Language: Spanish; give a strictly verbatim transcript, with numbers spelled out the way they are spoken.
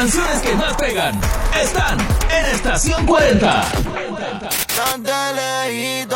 canciones que más pegan están en Estación cuarenta. No te leí